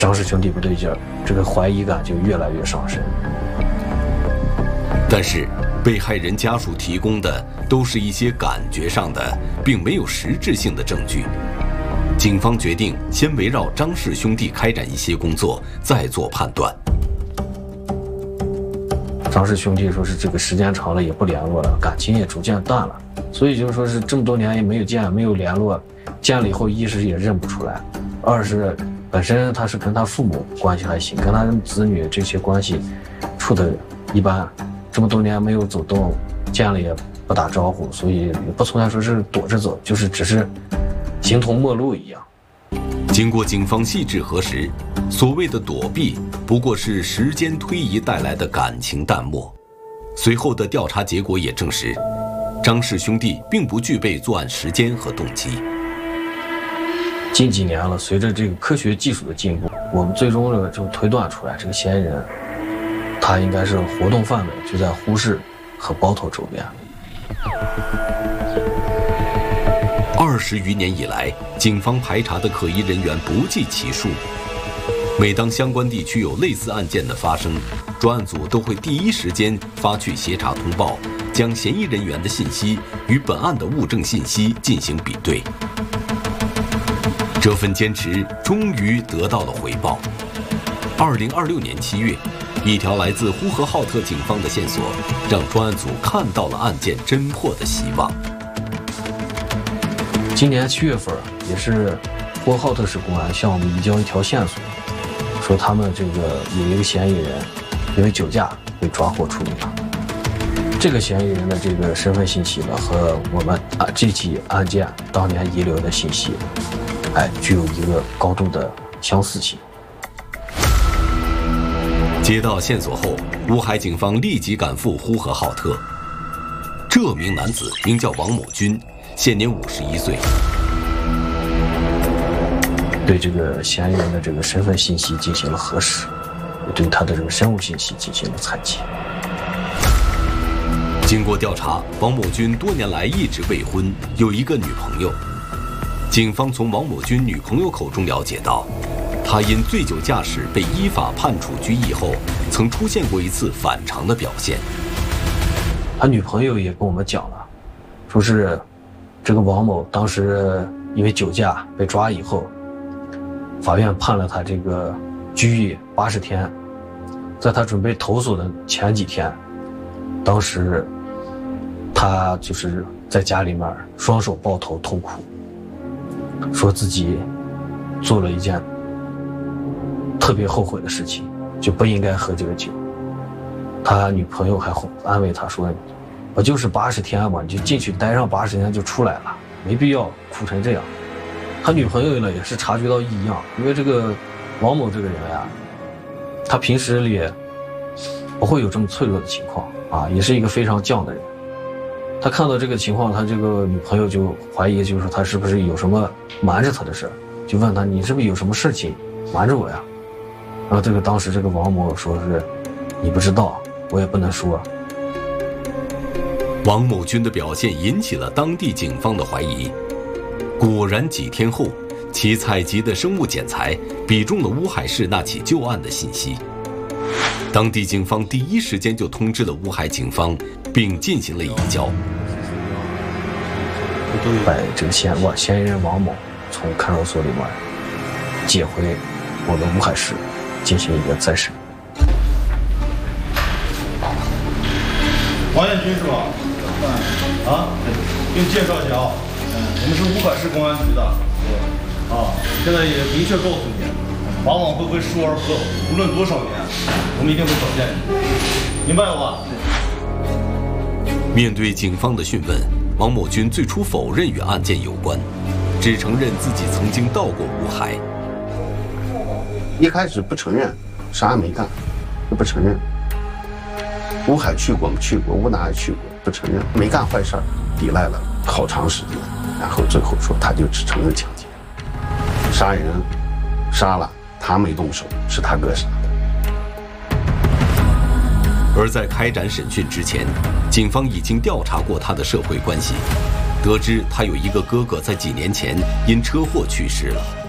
张氏兄弟不对劲儿，这个怀疑感就越来越上升。 但是，被害人家属提供的都是一些感觉上的，并没有实质性的证据。警方决定先围绕张氏兄弟开展一些工作，再做判断。 张氏兄弟说是这个时间长了也不联络了，感情也逐渐淡了，所以就是说是这么多年也没有见，没有联络，见了以后一是也认不出来，二是本身他是跟他父母关系还行，跟他子女这些关系处的一般，这么多年没有走动，见了也不打招呼，所以也不存在说是躲着走，就是只是形同陌路一样。 经过警方细致核实，所谓的躲避不过是时间推移带来的感情淡漠。随后的调查结果也证实，张氏兄弟并不具备作案时间和动机。 近几年了，随着这个科学技术的进步，我们最终呢就推断出来，这个嫌疑人他应该是活动范围就在呼市和包头周边。 20余年以来，警方排查的可疑人员不计其数。每当相关地区有类似案件的发生，专案组都会第一时间发去协查通报，将嫌疑人员的信息与本案的物证信息进行比对。这份坚持终于得到了回报。2026年7月，一条来自呼和浩特警方的线索，让专案组看到了案件侦破的希望。 今年7月份，也是呼和浩特市公安向我们移交一条线索，说他们这个有一个嫌疑人因为酒驾被抓获处理了。这个嫌疑人的这个身份信息呢，和我们这起案件当年遗留的信息，具有一个高度的相似性。 接到线索后，乌海警方立即赶赴呼和浩特。这名男子名叫王某军，现年51岁。 对这个嫌疑人的这个身份信息进行了核实，也对他的这个生物信息进行了采集。 经过调查，王某军多年来一直未婚，有一个女朋友。警方从王某军女朋友口中了解到，他因醉酒驾驶被依法判处拘役后，曾出现过一次反常的表现。 他女朋友也跟我们讲了，说是这个王某当时因为酒驾被抓以后，法院判了他这个拘役80天，在他准备投诉的前几天，当时他就是在家里面双手抱头痛哭，说自己做了一件特别后悔的事情，就不应该喝这个酒。他女朋友还安慰他说，我就是80天嘛，你就进去待上80天就出来了，没必要哭成这样。他女朋友呢也是察觉到异样，因为这个王某这个人呀，他平时里不会有这么脆弱的情况也是一个非常犟的人。他看到这个情况，他这个女朋友就怀疑，就是他是不是有什么瞒着他的事，就问他，你是不是有什么事情瞒着我呀？然后当时这个王某说是，你不知道，我也不能说。 王某军的表现引起了当地警方的怀疑。果然几天后，其采集的生物检材比中了乌海市那起旧案的信息。当地警方第一时间就通知了乌海警方，并进行了移交。 把这个嫌疑人王某从看守所里面解回我们乌海市进行一个再审。 王艳军是吧？给你介绍一下我们是乌海市公安局的。现在也明确告诉你，往往会为疏而不漏，无论多少年，我们一定会找见你，明白了吧？ 面对警方的讯问，王某军最初否认与案件有关，只承认自己曾经到过乌海。 一开始不承认，啥也没干，就不承认。乌海去过没去过，乌哪也去过，不承认，没干坏事，抵赖了好长时间，然后最后说他就只承认抢劫，杀人杀了，他没动手，是他哥杀的。 而在开展审讯之前，警方已经调查过他的社会关系，得知他有一个哥哥在几年前因车祸去世了。